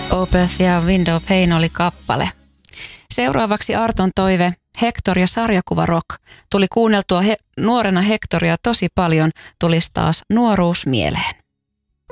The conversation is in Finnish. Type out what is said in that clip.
Opeth ja Window Pane oli kappale. Seuraavaksi Arton toive Hector ja sarjakuva rock. Tuli kuunneltua nuorena Hectoria tosi paljon, tulisi taas nuoruus mieleen.